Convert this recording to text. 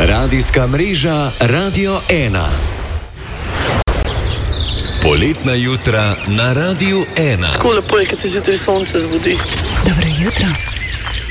Radijska mreža Radio 1. Poletna jutra na Radiu 1. Tako lepo je, kad se zjutraj sonce zbudi. Dobro jutro.